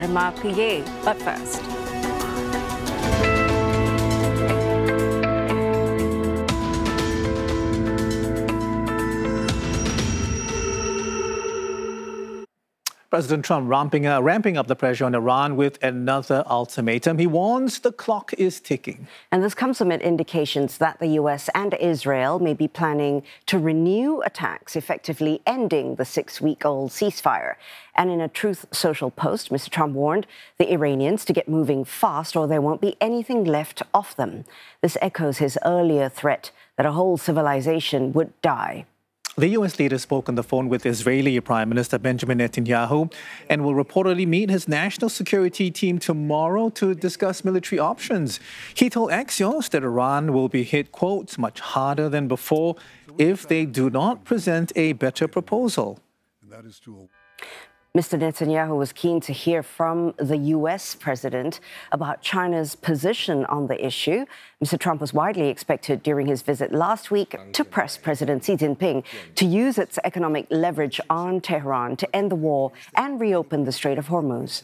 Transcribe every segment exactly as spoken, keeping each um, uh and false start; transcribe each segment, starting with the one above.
Remarque, but first. President Trump ramping, uh, ramping up the pressure on Iran with another ultimatum. He warns the clock is ticking. And this comes amid indications that the U S and Israel may be planning to renew attacks, effectively ending the six-week-old ceasefire. And in a Truth Social post, Mister Trump warned the Iranians to get moving fast or there won't be anything left of them. This echoes his earlier threat that a whole civilization would die. The U S leader spoke on the phone with Israeli Prime Minister Benjamin Netanyahu and will reportedly meet his national security team tomorrow to discuss military options. He told Axios that Iran will be hit, quote, much harder than before if they do not present a better proposal. That is to Mister Netanyahu was keen to hear from the U S president about China's position on the issue. Mister Trump was widely expected during his visit last week to press President Xi Jinping to use its economic leverage on Tehran to end the war and reopen the Strait of Hormuz.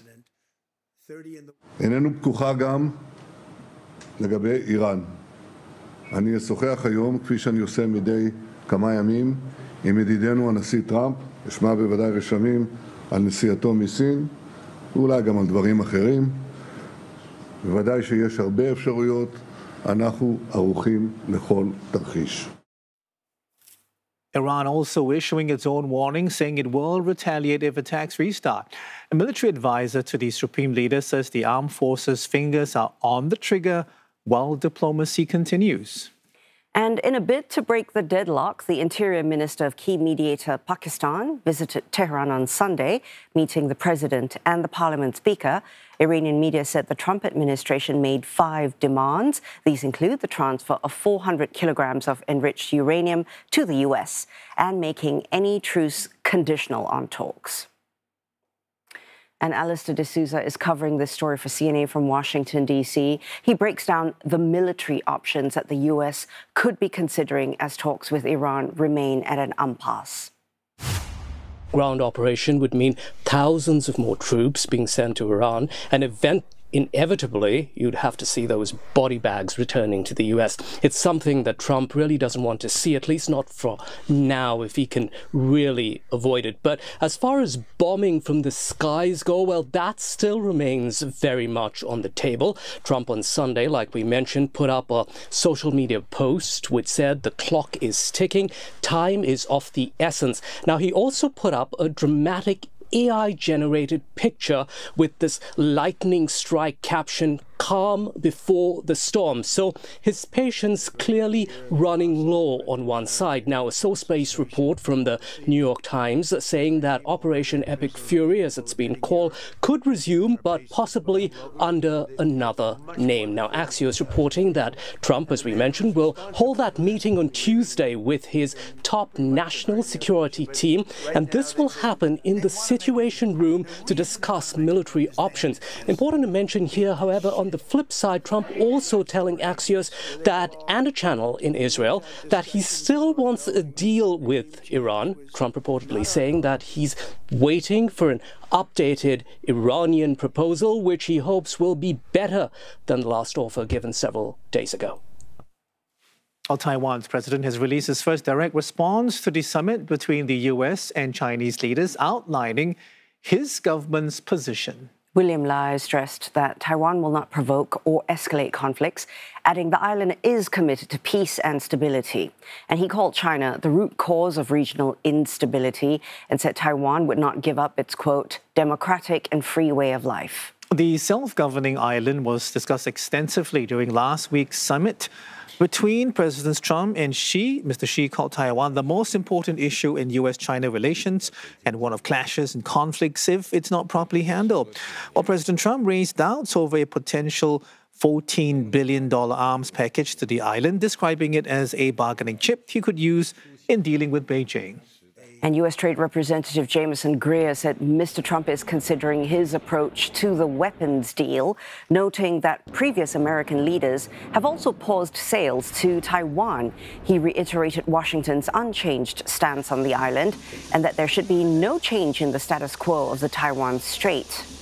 איננו פתוחה גם לגבי איראן. אני אשוחח היום, כפי שאני עושה מדי כמה ימים, עם ידידנו הנשיא טראמפ, אשמע בוודאי רשמים על נסיעתו מסין, ואולי גם על דברים אחרים. בוודאי שיש הרבה אפשרויות, אנחנו ערוכים לכל תרחיש. Iran also issuing its own warning, saying it will retaliate if attacks restart. A military advisor to the supreme leader says the armed forces' fingers are on the trigger while diplomacy continues. And in a bid to break the deadlock, the Interior Minister of key mediator Pakistan visited Tehran on Sunday, meeting the president and the parliament speaker. Iranian media said the Trump administration made five demands. These include the transfer of four hundred kilograms of enriched uranium to the U S and making any truce conditional on talks. And Alistair D'Souza is covering this story for C N A from Washington, D C. He breaks down the military options that the U S could be considering as talks with Iran remain at an impasse. Ground operation would mean thousands of more troops being sent to Iran, an event inevitably, you'd have to see those body bags returning to the U S. It's something that Trump really doesn't want to see, at least not for now, if he can really avoid it. But as far as bombing from the skies go, well, that still remains very much on the table. Trump on Sunday, like we mentioned, put up a social media post which said the clock is ticking, time is of the essence. Now, he also put up a dramatic A I-generated picture with this lightning strike caption, calm before the storm. So his patience clearly running low on one side. Now, a source-based report from the New York Times saying that Operation Epic Fury, as it's been called, could resume, but possibly under another name. Now, Axios reporting that Trump, as we mentioned, will hold that meeting on Tuesday with his top national security team, and this will happen in the Situation Room to discuss military options. Important to mention here, however, on the flip side, Trump also telling Axios that, and a channel in Israel, that he still wants a deal with Iran. Trump reportedly saying that he's waiting for an updated Iranian proposal, which he hopes will be better than the last offer given several days ago. Well, Taiwan's president has released his first direct response to the summit between the U S and Chinese leaders, outlining his government's position. William Lai stressed that Taiwan will not provoke or escalate conflicts, adding the island is committed to peace and stability. And he called China the root cause of regional instability and said Taiwan would not give up its, quote, democratic and free way of life. The self-governing island was discussed extensively during last week's summit between Presidents Trump and Xi. Mister Xi called Taiwan the most important issue in U S China relations and one of clashes and conflicts if it's not properly handled. While President Trump raised doubts over a potential fourteen billion dollars arms package to the island, describing it as a bargaining chip he could use in dealing with Beijing. And U S Trade Representative Jameson Greer said Mister Trump is considering his approach to the weapons deal, noting that previous American leaders have also paused sales to Taiwan. He reiterated Washington's unchanged stance on the island and that there should be no change in the status quo of the Taiwan Strait.